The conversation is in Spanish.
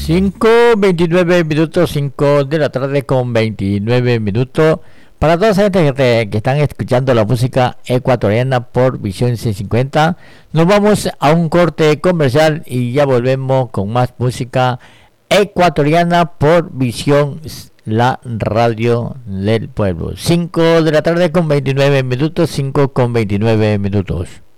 5:29, 5 de la tarde con 29 minutos. Para toda esa gente que están escuchando la música ecuatoriana por Visión C50, nos vamos a un corte comercial y ya volvemos con más música ecuatoriana por Visión, la radio del pueblo. 5 de la tarde con 29 minutos, 5 con 29 minutos.